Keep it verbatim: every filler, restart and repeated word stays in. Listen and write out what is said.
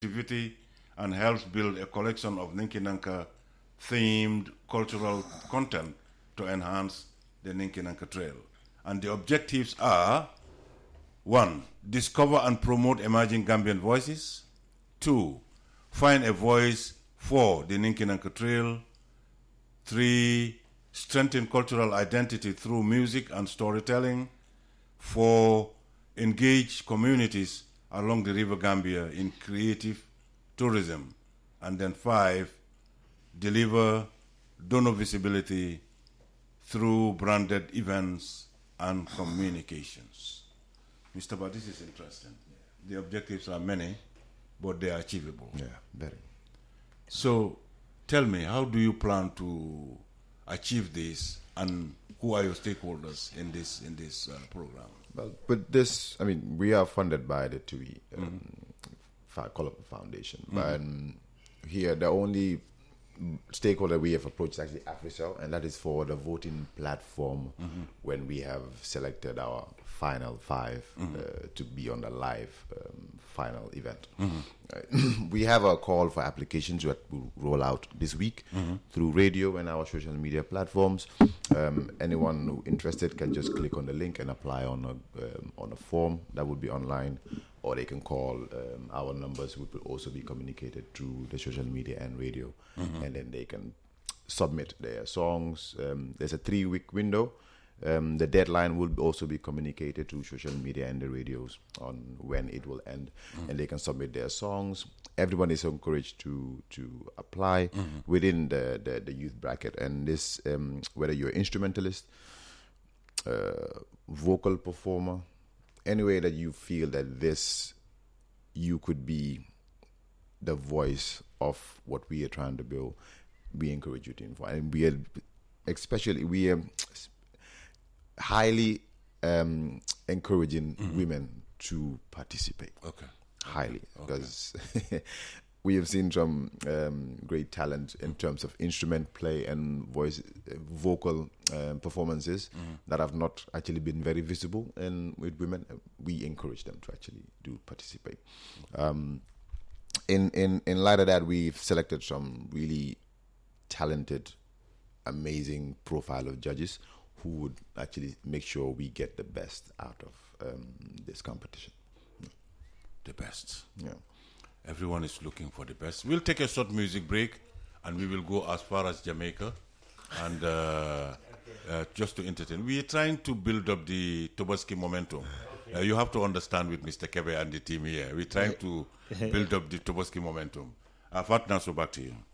activity and helps build a collection of Ninkinanka themed cultural content to enhance the Ninkinanka Trail. And the objectives are: one, discover and promote emerging Gambian voices. Two, find a voice for the Ninkinanka Trail. Three, strengthen cultural identity through music and storytelling. Four, engage communities along the River Gambia in creative tourism. And then five, deliver donor visibility through branded events and communications. Mister Ba, this is interesting. The objectives are many, but they are achievable. Yeah, very. So tell me, how do you plan to achieve this, and who are your stakeholders in this in this uh, program? Well, with this, I mean, we are funded by the T U I um, mm-hmm. Colorful Foundation. Mm-hmm. But um, here, the only stakeholder we have approached is actually AfriCell, and that is for the voting platform mm-hmm. when we have selected our final five mm-hmm. uh, to be on the live um, final event. Mm-hmm. Uh, we have a call for applications that will roll out this week mm-hmm. through radio and our social media platforms. Um, anyone who interested can just click on the link and apply on a um, on a form that would be online, or they can call um, our numbers, which will also be communicated through the social media and radio, mm-hmm. and then they can submit their songs. Um, there's a three-week window. Um, the deadline will also be communicated to social media and the radios on when it will end, mm-hmm. and they can submit their songs. Everyone is encouraged to to apply mm-hmm. within the, the, the youth bracket, and this um, whether you're an instrumentalist, uh, vocal performer, any way that you feel that this you could be the voice of what we are trying to build, we encourage you to inform, and we are especially we are highly um, encouraging mm-hmm. women to participate. Okay. Highly, okay. because we have seen some um, great talent in terms of instrument play and voice, uh, vocal uh, performances mm-hmm. that have not actually been very visible. And with women, we encourage them to actually do participate. Um, in in in light of that, we've selected some really talented, amazing profile of judges who would actually make sure we get the best out of um, this competition. The best. Yeah. Everyone is looking for the best. We'll take a short music break, and we will go as far as Jamaica, and uh, uh, just to entertain. We are trying to build up the Tobaski momentum. Uh, you have to understand with Mister Kebe and the team here. We're trying to build up the Tobaski momentum. Uh, Fatna, so back to you.